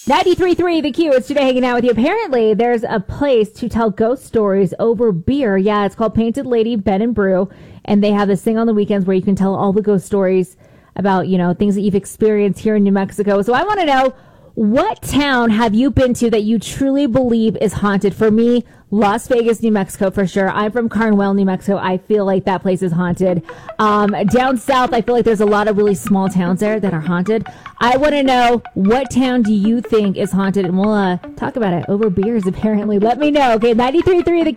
93.3 The Q. It's today hanging out with you. Apparently, there's a place to tell ghost stories over beer. Yeah, it's called Painted Lady Bed and Brew, and they have this thing on the weekends where you can tell all the ghost stories about, things that you've experienced here in New Mexico. So I want to know, what town have you been to that you truly believe is haunted? For me, Las Vegas, New Mexico, for sure. I'm from Carnwell, New Mexico. I feel like that place is haunted. Down south, I feel like there's a lot of really small towns there that are haunted. I want to know, what town do you think is haunted? And we'll talk about it over beers, apparently. Let me know. Okay, 93.3 The